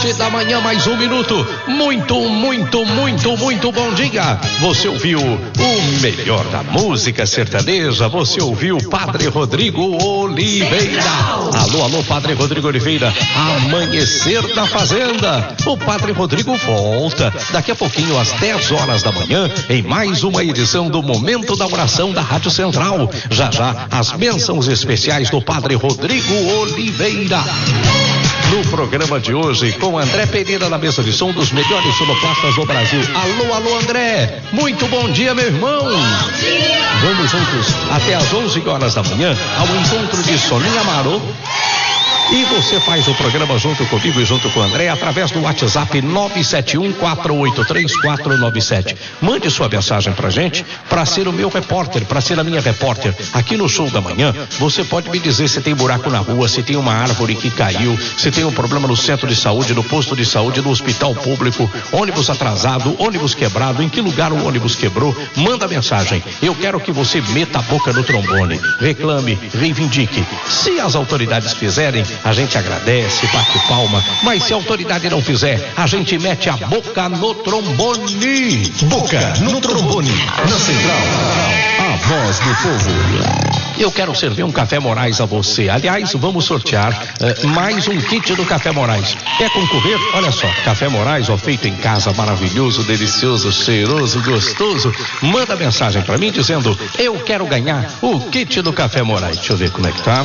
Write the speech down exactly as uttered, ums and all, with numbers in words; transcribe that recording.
Da manhã, mais um minuto. Muito, muito, muito, muito bom dia. Você ouviu o melhor da música sertaneja. Você ouviu o Padre Rodrigo Oliveira. Alô, alô, Padre Rodrigo Oliveira. Amanhecer da Fazenda. O Padre Rodrigo volta daqui a pouquinho às dez horas da manhã em mais uma edição do Momento da Oração da Rádio Central. Já já as bênçãos especiais do Padre Rodrigo Oliveira. No programa de hoje, com André Pereira na mesa de som dos melhores sonoplastas do Brasil. Alô, alô, André. Muito bom dia, meu irmão. Bom dia. Vamos juntos até às onze horas da manhã ao encontro de Soninha Amaro. E você faz o programa junto comigo e junto com o André através do WhatsApp nove sete um, quatro oito três, quatro nove sete. Mande sua mensagem pra gente, pra ser o meu repórter, pra ser a minha repórter. Aqui no Show da Manhã, você pode me dizer se tem buraco na rua, se tem uma árvore que caiu, se tem um problema no centro de saúde, no posto de saúde, no hospital público, ônibus atrasado, ônibus quebrado, em que lugar o ônibus quebrou. Manda mensagem. Eu quero que você meta a boca no trombone. Reclame, reivindique. Se as autoridades fizerem, a gente agradece, bate palma, mas se a autoridade não fizer, a gente mete a boca no trombone. Boca no trombone, na Central, a voz do povo. Eu quero servir um Café Moraes a você. Aliás, vamos sortear uh, mais um kit do Café Moraes. Quer concorrer? Olha só, Café Moraes, ó, feito em casa, maravilhoso, delicioso, cheiroso, gostoso. Manda mensagem pra mim dizendo, eu quero ganhar o kit do Café Moraes. Deixa eu ver como é que tá.